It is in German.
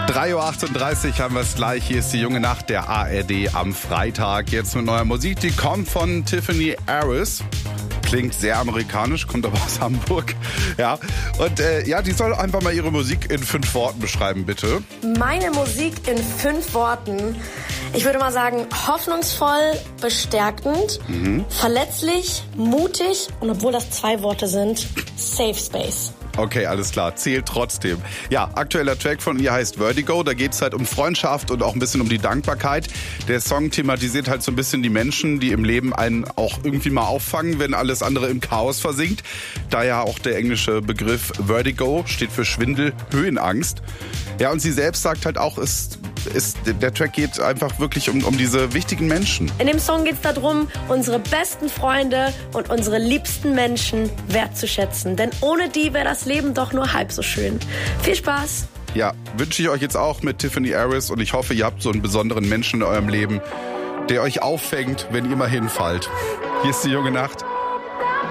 3:38 Uhr haben wir es gleich. Hier ist die junge Nacht der ARD am Freitag. Jetzt mit neuer Musik. Die kommt von Tiffany Harris. Klingt sehr amerikanisch, kommt aber aus Hamburg. Ja. Und die soll einfach mal ihre Musik in 5 Worten beschreiben, bitte. Meine Musik in 5 Worten. Ich würde mal sagen, hoffnungsvoll, bestärkend, verletzlich, mutig und obwohl das 2 Worte sind, Safe Space. Okay, alles klar. Zählt trotzdem. Ja, aktueller Track von ihr heißt Vertigo. Da geht's halt um Freundschaft und auch ein bisschen um die Dankbarkeit. Der Song thematisiert halt so ein bisschen die Menschen, die im Leben einen auch irgendwie mal auffangen, wenn alles andere im Chaos versinkt. Daher auch der englische Begriff Vertigo steht für Schwindel, Höhenangst. Ja, und sie selbst sagt halt auch, der Track geht einfach wirklich um diese wichtigen Menschen. In dem Song geht es darum, unsere besten Freunde und unsere liebsten Menschen wertzuschätzen. Denn ohne die wäre das Leben doch nur halb so schön. Viel Spaß! Ja, wünsche ich euch jetzt auch mit Tiffany Harris und ich hoffe, ihr habt so einen besonderen Menschen in eurem Leben, der euch auffängt, wenn ihr mal hinfallt. Hier ist die junge Nacht.